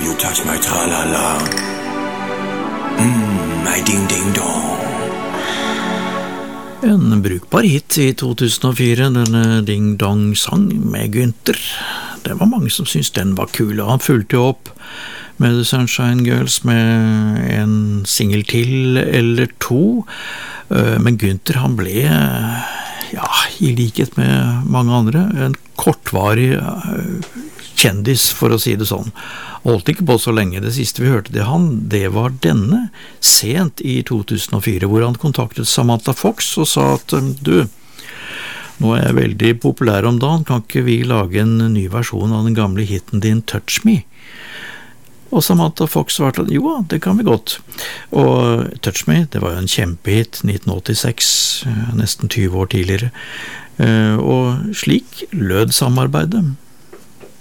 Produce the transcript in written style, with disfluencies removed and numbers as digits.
You touch my tra-la-la. My ding-ding-dong. En brukbar hit i 2004, denne ding-dong-sang med Günther. Det var mange som syntes den var kul, og han fulgte jo opp med The Sunshine Girls med en single til eller to. Men Günther, han ble, ja, i likhet med mange andre, en kortvarig kjendis, for å si det sånn. Holdt ikke på så lenge. Det siste vi hørte det var denne, sent i 2004, hvor han kontaktet Samantha Fox og sa at du, nå er jeg veldig populær om dagen, kan ikke vi lage en ny versjon av den gamle hitten din Touch Me? Og Samantha Fox svarte at jo, det kan vi godt. Og Touch Me, det var jo en kjempehit 1986, nesten 20 år tidligere. Og slik lød samarbeidet.